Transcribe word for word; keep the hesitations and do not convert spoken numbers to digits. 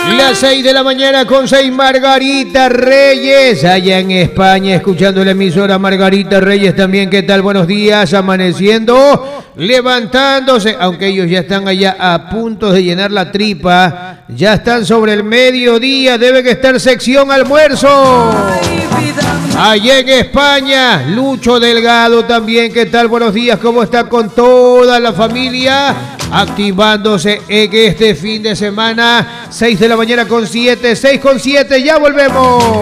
Las seis de la mañana con seis, Margarita Reyes, allá en España, escuchando la emisora. Margarita Reyes también, ¿qué tal? Buenos días, amaneciendo, levantándose, aunque ellos ya están allá a punto de llenar la tripa, ya están sobre el mediodía, debe que estar sección almuerzo. Allá en España, Lucho Delgado también, ¿qué tal? Buenos días, ¿cómo está con toda la familia? Activándose en este fin de semana, seis de la mañana con siete, seis con siete, ya volvemos.